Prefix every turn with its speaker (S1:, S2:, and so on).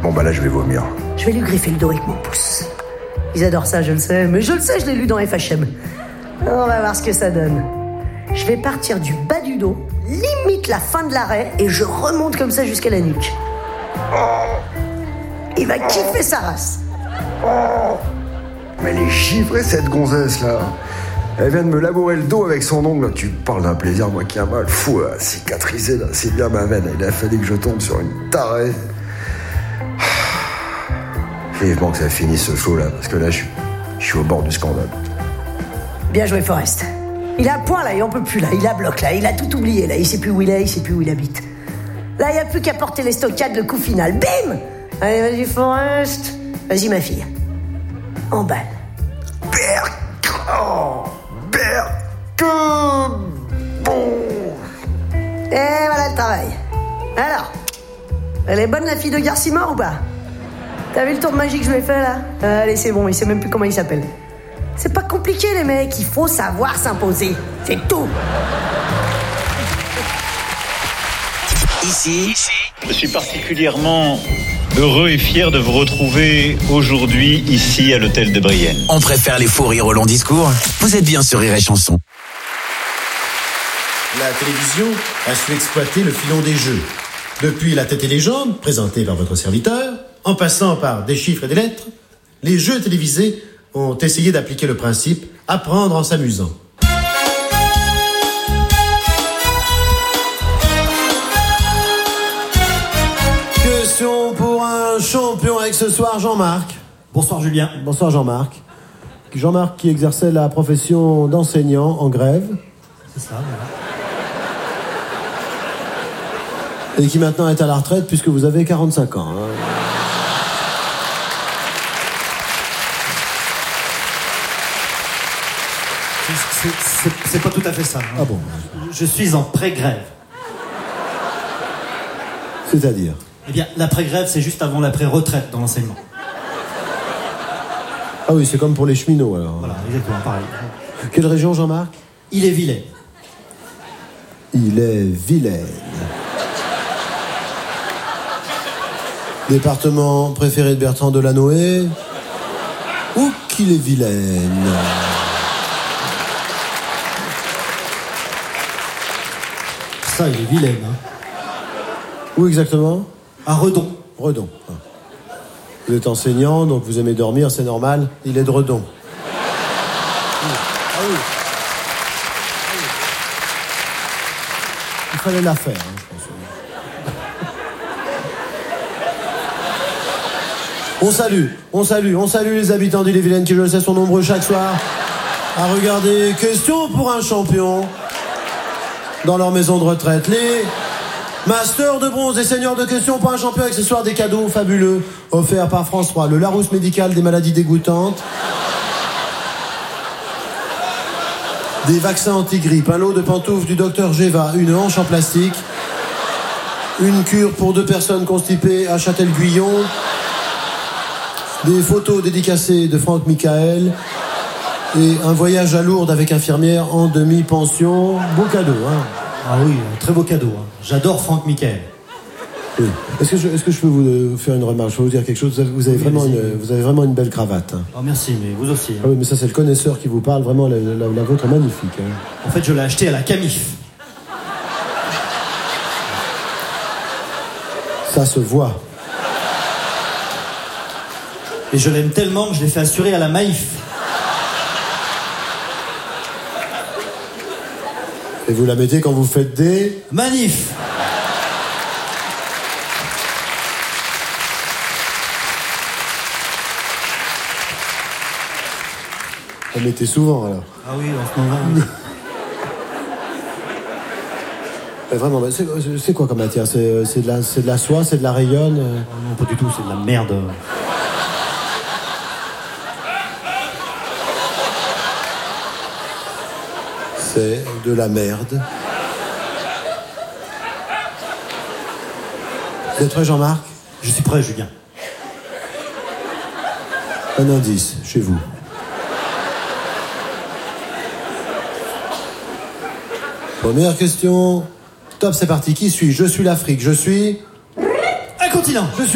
S1: Bon bah là je vais vomir.
S2: Je vais lui griffer le dos avec mon pouce. Ils adorent ça, je le sais, mais je le sais, je l'ai lu dans FHM. On va voir ce que ça donne. Je vais partir du bas du dos, limite la fin de l'arrêt, et je remonte comme ça jusqu'à la nuque. Il va kiffer sa race.
S1: Mais elle est givrée cette gonzesse là. Elle vient de me labourer le dos avec son ongle. Tu parles d'un plaisir, moi qui a mal. Fou, cicatrisé là, c'est bien ma veine. Il a fallu que je tombe sur une tarée. Vivement que ça finisse ce show là, parce que là je suis au bord du scandale.
S2: Bien joué Forrest. Il a point là, il en peut plus là, il a bloc là, il a tout oublié là, il sait plus où il est, il sait plus où il habite. Là, il n'y a plus qu'à porter les stockades, le coup final. Bim! Allez, vas-y Forrest. Vas-y ma fille. Emballe. Et voilà le travail. Alors, elle est bonne la fille de Garcimore ou pas? T'as vu le tour de magie que je lui ai fait là? Allez, c'est bon, il sait même plus comment il s'appelle. C'est pas compliqué les mecs, il faut savoir s'imposer. C'est tout.
S3: Ici, je suis particulièrement heureux et fier de vous retrouver aujourd'hui ici à l'hôtel de Brienne.
S4: On préfère les faux rires au long discours. Vous êtes bien sur Rire et Chanson.
S5: La télévision a su exploiter le filon des jeux. Depuis La tête et les jambes, présenté par votre serviteur, en passant par des chiffres et des lettres, les jeux télévisés ont essayé d'appliquer le principe « apprendre en s'amusant ». Question pour un champion avec ce soir Jean-Marc.
S6: Bonsoir Julien.
S5: Bonsoir Jean-Marc. Jean-Marc qui exerçait la profession d'enseignant en grève.
S6: C'est ça, voilà.
S5: Et qui maintenant est à la retraite puisque vous avez 45 ans. Hein.
S6: C'est pas tout à fait ça. Hein.
S5: Ah bon?
S6: Je suis en pré-grève.
S5: C'est-à-dire?
S6: Eh bien, la pré-grève, c'est juste avant la pré-retraite dans l'enseignement.
S5: Ah oui, c'est comme pour les cheminots alors.
S6: Voilà, exactement, pareil.
S5: Quelle région Jean-Marc?
S6: Ille-et-Vilaine.
S5: Ille-et-Vilaine. Département préféré de Bertrand Delanoë ou Ille-et-Vilaine?
S6: Ça, il est Vilaine, hein.
S5: Où exactement?
S6: À Redon.
S5: Redon. Ah. Vous êtes enseignant, donc vous aimez dormir, c'est normal. Il est de Redon. Ah oui. Il fallait la faire, hein, je pense. On salue les habitants d'Ille-et-Vilaine qui, je le sais, sont nombreux chaque soir à regarder Question pour un champion dans leur maison de retraite. Les Masters de bronze et seigneurs de Question pour un champion, avec ce soir des cadeaux fabuleux offerts par France 3. Le Larousse médical des maladies dégoûtantes. Des vaccins anti-grippe, un lot de pantoufles du docteur Géva, une hanche en plastique, une cure pour 2 personnes constipées à Châtel-Guyon, des photos dédicacées de Franck Michael et un voyage à Lourdes avec infirmière en demi-pension. Beau cadeau, hein.
S6: Ah oui, un très beau cadeau. Hein. J'adore Franck Michael.
S5: Oui. Est-ce que je peux vous faire une remarque? Je peux vous dire quelque chose? Vous avez vraiment une belle cravate. Hein.
S6: Oh, merci, mais vous aussi. Hein.
S5: Ah oui, mais ça c'est le connaisseur qui vous parle. Vraiment, la vôtre est magnifique. Hein.
S6: En fait, je l'ai acheté à la Camif.
S5: Ça se voit.
S6: Et je l'aime tellement que je l'ai fait assurer à la Maïf.
S5: Et vous la mettez quand vous faites des...
S6: Manif.
S5: Vous la mettez souvent alors.
S6: Ah oui, en ce moment.
S5: Mais vraiment, c'est quoi comme matière? C'est de la soie, c'est de la rayonne?
S6: Non, pas du tout, c'est de la merde.
S5: C'est de la merde. Vous êtes prêt, Jean-Marc?
S6: Je suis prêt, Julien.
S5: Un indice, chez vous. Première question. Top, c'est parti. Qui suis-je? Je suis l'Afrique. Je suis...
S6: Un continent.
S5: Je suis...